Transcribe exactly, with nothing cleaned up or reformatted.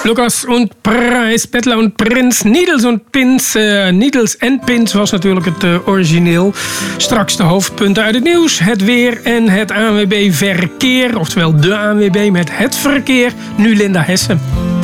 Lucas und Preis, Bettler und Prins, Needles und Pins. Uh, Needles en Pins was natuurlijk het uh, origineel. Straks de hoofdpunten uit het nieuws, het weer en het A N W B verkeer. Oftewel de A N W B met het verkeer. Nu Linda Hessen.